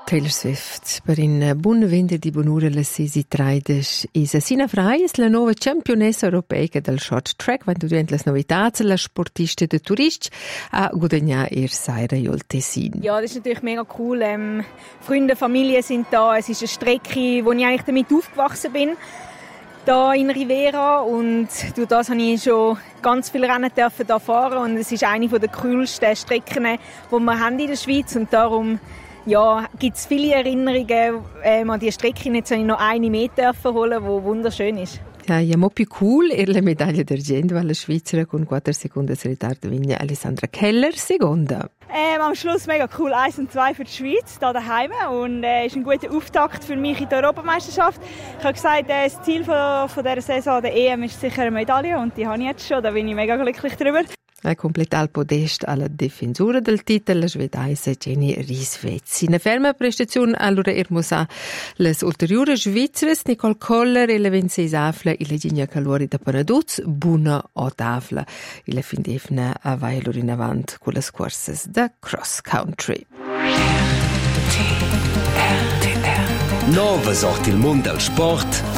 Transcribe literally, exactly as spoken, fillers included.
Taylor Swift per in buon vende di bonura la sesi traides is Sina Freies la nuova campionessa europea del short track quando diventa las novità la sportista de Tourist a guadagnar ihr Seire Jol Tessin. Ja, das ist natürlich mega cool. Ähm, Freunde, Familie sind da. Es ist eine Strecke, wo ich eigentlich damit aufgewachsen bin. Da in Rivera und durch das habe ich schon ganz viele Rennen dürfen da fahren und es ist eine der coolsten Strecken, die wir haben in der Schweiz und darum ja, gibt es viele Erinnerungen ähm, an diese Strecke. Jetzt habe ich noch eine mehr dürfen holen, die wunderschön ist. Ja, ja, mo più cool è la medaglia d'argento alla Svizzera con quattro secondi di ritardo vince Alessandra Keller, seconda. Ähm, am Schluss mega cool, eins und zwei für die Schweiz, hier daheim. Und es äh, ist ein guter Auftakt für mich in der Europameisterschaft. Ich habe gesagt, äh, das Ziel von, von dieser Saison, der E M, ist sicher eine Medaille und die habe ich jetzt schon, da bin ich mega glücklich drüber. Ha completato il podest alla difensura del titolo, la svedese Jenny Rieswetz. In una ferma prestazione, allora ermosa le ulteriori svizzere, Nicole Koller e le ventisei afla e le Gigna Calori da Panaduz, buona o tafla. E la fin defna a vai loro in avanti con le corse da cross country. Nova sorti il mondo del sport